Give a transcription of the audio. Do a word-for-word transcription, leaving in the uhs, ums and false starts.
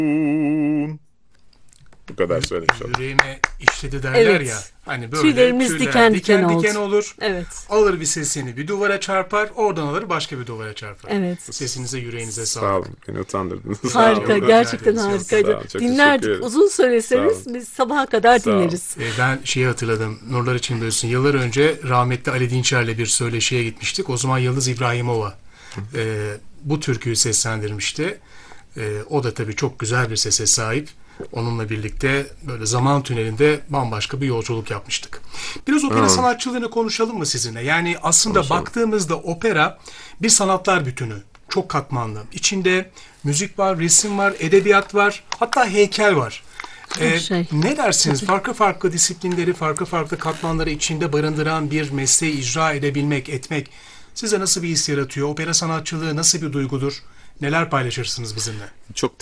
Bu kadar söylemiş oldum. Yüreğime işledi derler Evet. ya. Hani böyle Tüylerimiz tüyler diken diken diken diken oldu. olur. Evet. Alır bir sesini bir duvara çarpar. Oradan alır başka bir duvara çarpar. Evet. Sesinize yüreğinize Sağ sağlık. olun. Beni utandırdınız. Harika, Sağ olun. gerçekten Sağ olun. harikaydı. Sağ olun, çok teşekkür Dinlerdik. ederim. Uzun söyleseniz Sağ olun. biz sabaha kadar Sağ olun. dinleriz. E, ben şeyi hatırladım. Nurlar için bölsün. Yıllar önce rahmetli Ali Dinçer'le bir söyleşiye gitmiştik. O zaman Yıldız İbrahimova e, bu türküyü seslendirmişti. E, o da tabii çok güzel bir sese sahip. Onunla birlikte böyle zaman tünelinde bambaşka bir yolculuk yapmıştık. Biraz opera Hmm. sanatçılığını konuşalım mı sizinle? Yani aslında Konuşalım. baktığımızda opera bir sanatlar bütünü. Çok katmanlı. İçinde müzik var, resim var, edebiyat var, hatta heykel var. Ee, şey. Ne dersiniz? Farklı farklı disiplinleri, farklı farklı katmanları içinde barındıran bir mesleği icra edebilmek, etmek size nasıl bir his yaratıyor? Opera sanatçılığı nasıl bir duygudur? Neler paylaşırsınız bizimle? Çok